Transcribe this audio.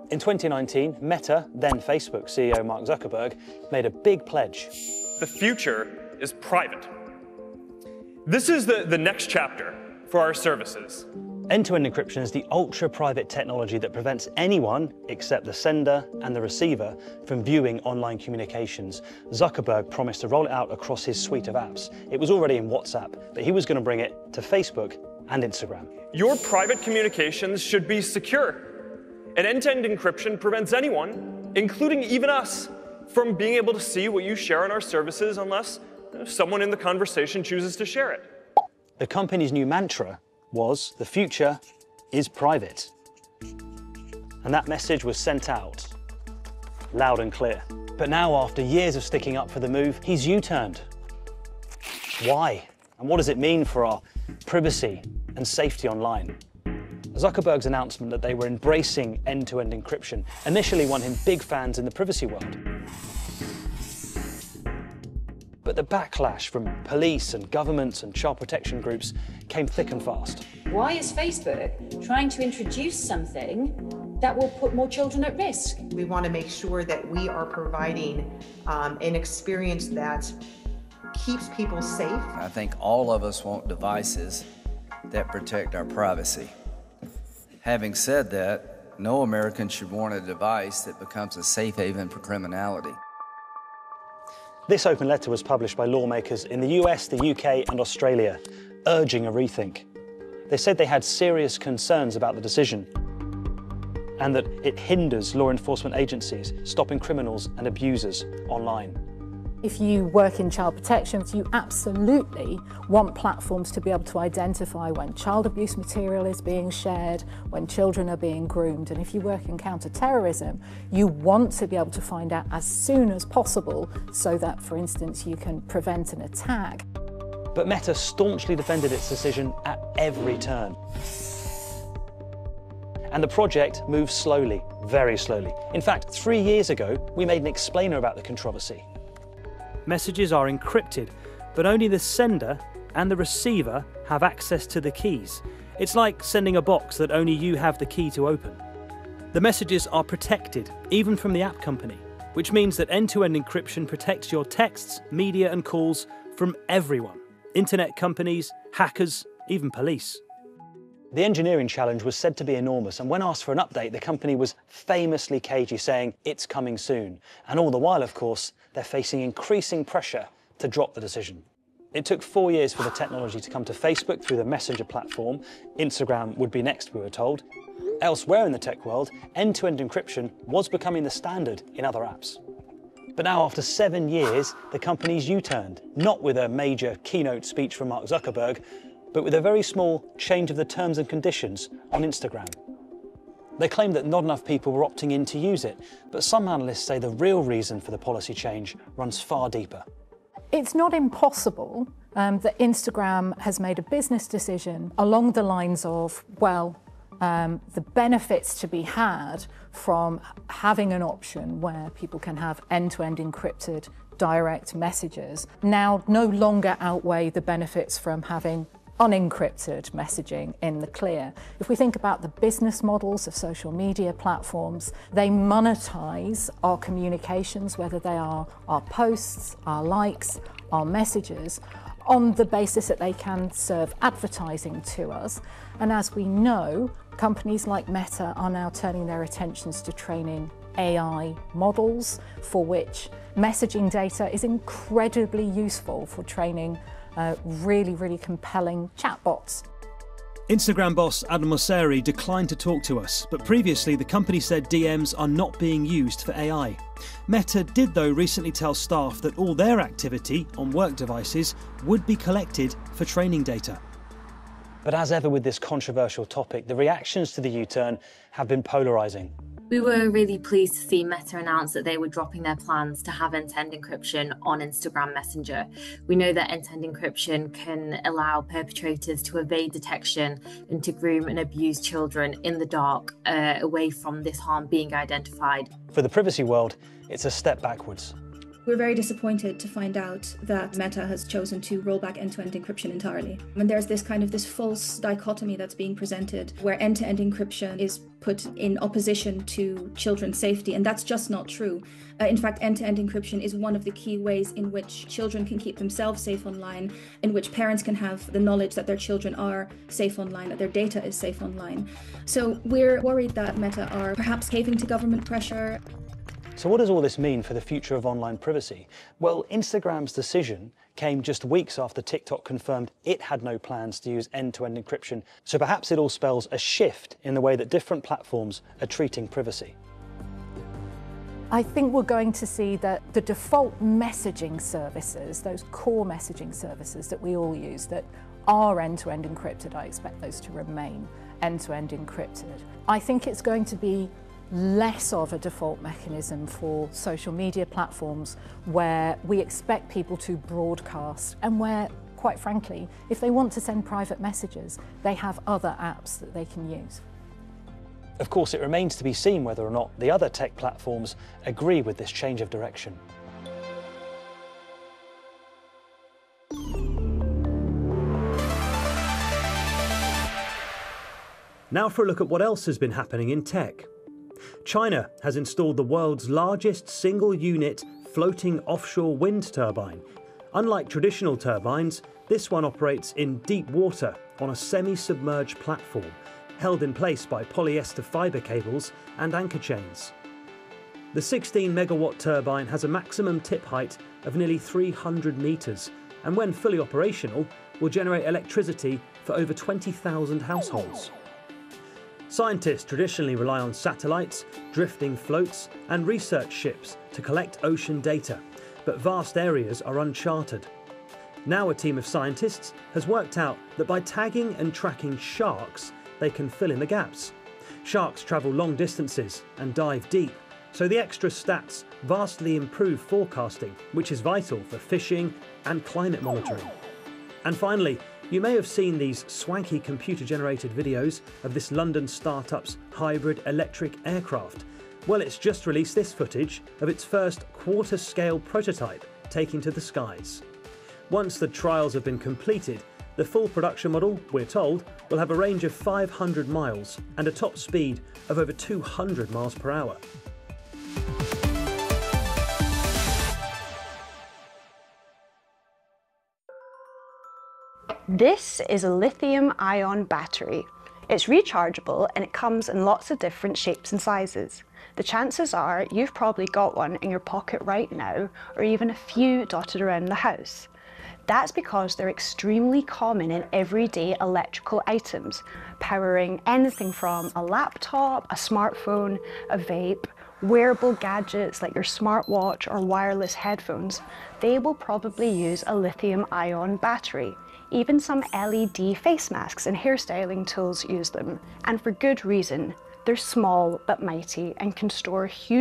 In 2019, Meta, then Facebook CEO Mark Zuckerberg, made a big pledge. The future is private. This is the next chapter for our services. End-to-end encryption is the ultra-private technology that prevents anyone, except the sender and the receiver, from viewing online communications. Zuckerberg promised to roll it out across his suite of apps. It was already in WhatsApp, but he was going to bring it to Facebook and Instagram. Your private communications should be secure. And end-to-end encryption prevents anyone, including even us, from being able to see what you share on our services unless someone in the conversation chooses to share it. The company's new mantra was, the future is private. And that message was sent out, loud and clear. But now, after years of sticking up for the move, he's U-turned. Why? And what does it mean for our privacy and safety online? Zuckerberg's announcement that they were embracing end-to-end encryption initially won him big fans in the privacy world. But the backlash from police and governments and child protection groups came thick and fast. Why is Facebook trying to introduce something that will put more children at risk? We want to make sure that we are providing an experience that keeps people safe. I think all of us want devices that protect our privacy. Having said that, no American should want a device that becomes a safe haven for criminality. This open letter was published by lawmakers in the US, the UK and Australia, urging a rethink. They said they had serious concerns about the decision and that it hinders law enforcement agencies stopping criminals and abusers online. If you work in child protection, you absolutely want platforms to be able to identify when child abuse material is being shared, when children are being groomed. And if you work in counter-terrorism, you want to be able to find out as soon as possible so that, for instance, you can prevent an attack. But Meta staunchly defended its decision at every turn. And the project moves slowly, very slowly. In fact, 3 years ago, we made an explainer about the controversy. Messages are encrypted, but only the sender and the receiver have access to the keys. It's like sending a box that only you have the key to open. The messages are protected, even from the app company, which means that end-to-end encryption protects your texts, media and calls from everyone. Internet companies, hackers, even police. The engineering challenge was said to be enormous, and when asked for an update, the company was famously cagey, saying it's coming soon. And all the while, of course, they're facing increasing pressure to drop the decision. It took 4 years for the technology to come to Facebook through the Messenger platform. Instagram would be next, we were told. Elsewhere in the tech world, end-to-end encryption was becoming the standard in other apps. But now, after 7 years, the company's U-turned, not with a major keynote speech from Mark Zuckerberg, but with a very small change of the terms and conditions on Instagram. They claim that not enough people were opting in to use it, but some analysts say the real reason for the policy change runs far deeper. It's not impossible that Instagram has made a business decision along the lines of, well, the benefits to be had from having an option where people can have end-to-end encrypted direct messages now no longer outweigh the benefits from having unencrypted messaging in the clear. If we think about the business models of social media platforms, they monetize our communications, whether they are our posts, our likes, our messages, on the basis that they can serve advertising to us. And as we know, companies like Meta are now turning their attentions to training AI models, for which messaging data is incredibly useful for training really compelling chatbots. Instagram boss Adam Mosseri declined to talk to us, but previously the company said DMs are not being used for AI. Meta did though recently tell staff that all their activity on work devices would be collected for training data. But as ever with this controversial topic, the reactions to the U-turn have been polarising. We were really pleased to see Meta announce that they were dropping their plans to have end-to-end encryption on Instagram Messenger. We know that end-to-end encryption can allow perpetrators to evade detection and to groom and abuse children in the dark, away from this harm being identified. For the privacy world, it's a step backwards. We're very disappointed to find out that Meta has chosen to roll back end-to-end encryption entirely. And there's this false dichotomy that's being presented where end-to-end encryption is put in opposition to children's safety, and that's just not true. In fact, end-to-end encryption is one of the key ways in which children can keep themselves safe online, in which parents can have the knowledge that their children are safe online, that their data is safe online. So we're worried that Meta are perhaps caving to government pressure. So what does all this mean for the future of online privacy? Well, Instagram's decision came just weeks after TikTok confirmed it had no plans to use end-to-end encryption, so perhaps it all spells a shift in the way that different platforms are treating privacy. I think we're going to see that the default messaging services, those core messaging services that we all use that are end-to-end encrypted, I expect those to remain end-to-end encrypted. I think it's going to be less of a default mechanism for social media platforms where we expect people to broadcast and where, quite frankly, if they want to send private messages, they have other apps that they can use. Of course, it remains to be seen whether or not the other tech platforms agree with this change of direction. Now for a look at what else has been happening in tech. China has installed the world's largest single-unit floating offshore wind turbine. Unlike traditional turbines, this one operates in deep water on a semi-submerged platform, held in place by polyester fibre cables and anchor chains. The 16-megawatt turbine has a maximum tip height of nearly 300 metres, and when fully operational, will generate electricity for over 20,000 households. Scientists traditionally rely on satellites, drifting floats and research ships to collect ocean data, but vast areas are uncharted. Now a team of scientists has worked out that by tagging and tracking sharks, they can fill in the gaps. Sharks travel long distances and dive deep, so the extra stats vastly improve forecasting, which is vital for fishing and climate monitoring. And finally, you may have seen these swanky computer-generated videos of this London startup's hybrid electric aircraft. Well, it's just released this footage of its first quarter-scale prototype taking to the skies. Once the trials have been completed, the full production model, we're told, will have a range of 500 miles and a top speed of over 200 miles per hour. This is a lithium-ion battery. It's rechargeable and it comes in lots of different shapes and sizes. The chances are you've probably got one in your pocket right now, or even a few dotted around the house. That's because they're extremely common in everyday electrical items, powering anything from a laptop, a smartphone, a vape, wearable gadgets like your smartwatch or wireless headphones. They will probably use a lithium-ion battery. Even some LED face masks and hairstyling tools use them, and for good reason. They're small but mighty and can store huge